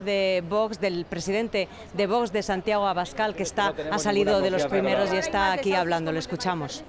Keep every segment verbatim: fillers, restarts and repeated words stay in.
de Vox, del presidente de Vox, de Santiago Abascal, que está, ha salido de los primeros y está aquí hablando. Le escuchamos.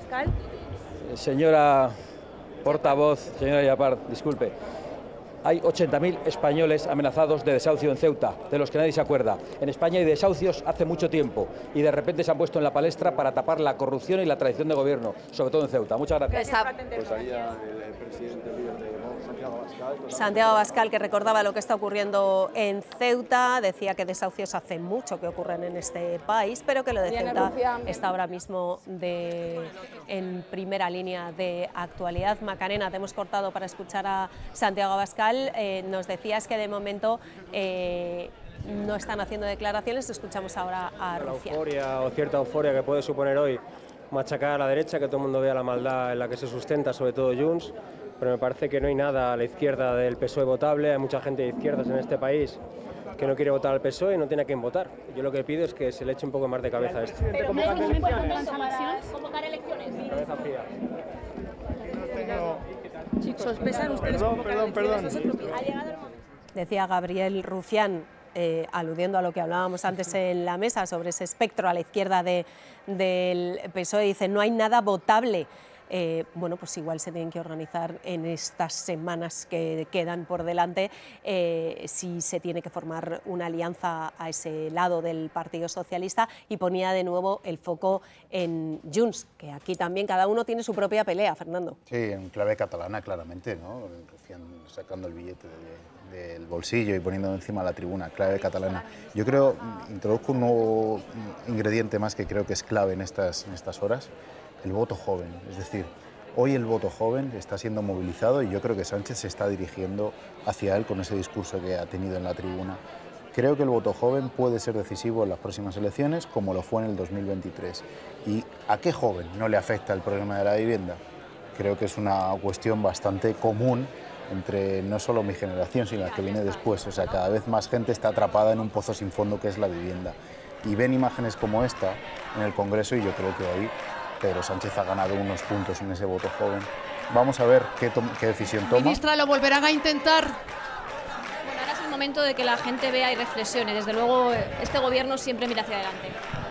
Señora portavoz, señora Yapar, disculpe. Hay ochenta mil españoles amenazados de desahucio en Ceuta, de los que nadie se acuerda. En España hay desahucios hace mucho tiempo y de repente se han puesto en la palestra para tapar la corrupción y la traición de gobierno, sobre todo en Ceuta. Muchas gracias. Pues haría el presidente líder de Vox, Santiago Abascal. Santiago Abascal, que recordaba lo que está ocurriendo en Ceuta, decía que desahucios hace mucho que ocurren en este país, pero que lo de Ceuta está ahora mismo de, en primera línea de actualidad. Macarena, te hemos cortado para escuchar a Santiago Abascal. Eh, nos decías que de momento eh, no están haciendo declaraciones. Escuchamos ahora a Rufián. La euforia o cierta euforia que puede suponer hoy machacar a la derecha, que todo el mundo vea la maldad en la que se sustenta, sobre todo Junts, pero me parece que no hay nada a la izquierda del P S O E votable. Hay mucha gente de izquierdas en este país que no quiere votar al P S O E y no tiene a quién votar. Yo lo que pido es que se le eche un poco más de cabeza a esto. ¿Pero no hay ningún momento para convocar elecciones? Cabeza fría. ¿Sospesan ustedes Perdón, perdón, perdón. Ha llegado el momento. Decía Gabriel Rufián, eh, aludiendo a lo que hablábamos antes en la mesa sobre ese espectro a la izquierda de, del P S O E, dice, no hay nada votable. Eh, bueno, pues igual se tienen que organizar en estas semanas que quedan por delante eh, si se tiene que formar una alianza a ese lado del Partido Socialista, y ponía de nuevo el foco en Junts, que aquí también cada uno tiene su propia pelea, Fernando. Sí, en clave catalana claramente, ¿no? Rufián sacando el billete de, del bolsillo y poniéndolo encima de la tribuna, clave catalana. Yo creo, introduzco un nuevo ingrediente más que creo que es clave en estas, en estas horas, el voto joven. Es decir, hoy el voto joven está siendo movilizado y yo creo que Sánchez se está dirigiendo hacia él con ese discurso que ha tenido en la tribuna. Creo que el voto joven puede ser decisivo en las próximas elecciones, como lo fue en el dos mil veintitrés. ¿Y a qué joven no le afecta el problema de la vivienda? Creo que es una cuestión bastante común entre no solo mi generación, sino la que viene después. O sea, cada vez más gente está atrapada en un pozo sin fondo que es la vivienda. Y ven imágenes como esta en el Congreso y yo creo que hoy Pedro Sánchez ha ganado unos puntos en ese voto joven. Vamos a ver qué, qué decisión toma. Ministra, ¿lo volverán a intentar? Bueno, ahora es el momento de que la gente vea y reflexione. Desde luego, este gobierno siempre mira hacia adelante.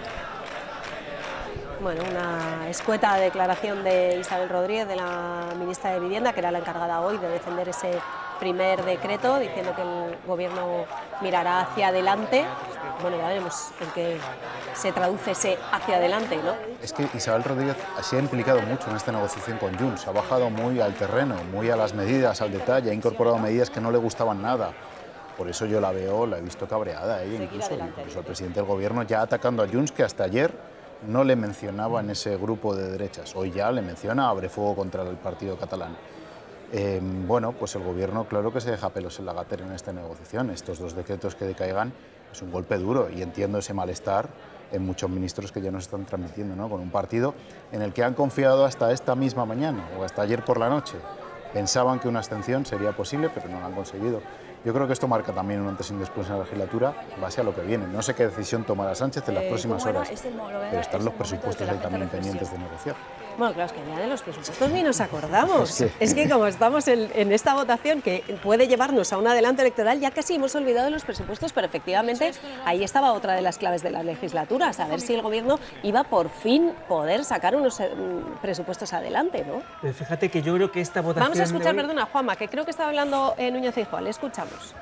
Bueno, una escueta declaración de Isabel Rodríguez, de la ministra de Vivienda, que era la encargada hoy de defender ese primer decreto, diciendo que el gobierno mirará hacia adelante. Bueno, ya veremos en qué se traduce ese hacia adelante, ¿no? Es que Isabel Rodríguez se ha implicado mucho en esta negociación con Junts, ha bajado muy al terreno, muy a las medidas, al detalle, ha incorporado medidas que no le gustaban nada. Por eso yo la veo, la he visto cabreada, ella incluso, incluso el presidente del gobierno ya atacando a Junts, que hasta ayer no le mencionaba en ese grupo de derechas. Hoy ya le menciona, abre fuego contra el partido catalán. Eh, bueno, pues el gobierno claro que se deja pelos en la gatera en esta negociación. Estos dos decretos que decaigan es un golpe duro y entiendo ese malestar en muchos ministros que ya nos están transmitiendo, ¿no? Con un partido en el que han confiado hasta esta misma mañana o hasta ayer por la noche. Pensaban que una abstención sería posible, pero no lo han conseguido. Yo creo que esto marca también un antes y un después en la legislatura, base a lo que viene. No sé qué decisión tomará Sánchez en las próximas horas, pero están los presupuestos ahí también pendientes de negociar. Bueno, claro, es que ya de los presupuestos ni nos acordamos. Es que, es que como estamos en, en esta votación que puede llevarnos a un adelanto electoral, ya casi hemos olvidado de los presupuestos, pero efectivamente ahí estaba otra de las claves de la legislatura, saber si el gobierno iba por fin poder sacar unos eh, presupuestos adelante, ¿no? Pero fíjate que yo creo que esta votación... Vamos a escuchar, hoy... perdona, Juanma, que creo que estaba hablando eh, Núñez Feijóo, le escuchamos.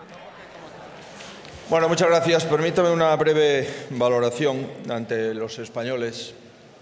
Bueno, muchas gracias. Permítame una breve valoración ante los españoles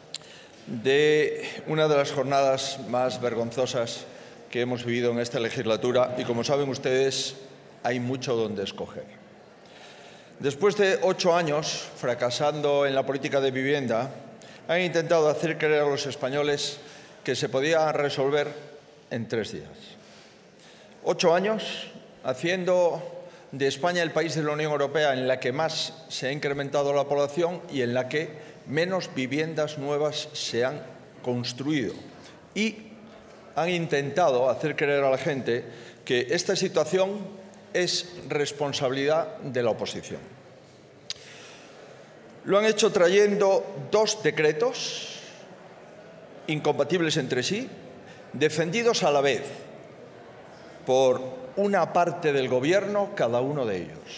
de una de las jornadas más vergonzosas que hemos vivido en esta legislatura y, como saben ustedes, hay mucho donde escoger. Después de ocho años fracasando en la política de vivienda, han intentado hacer creer a los españoles que se podía resolver en tres días. Ocho años haciendo de España el país de la Unión Europea en la que más se ha incrementado la población y en la que menos viviendas nuevas se han construido. Y han intentado hacer creer a la gente que esta situación es responsabilidad de la oposición. Lo han hecho trayendo dos decretos incompatibles entre sí, defendidos a la vez por una parte del gobierno cada uno de ellos.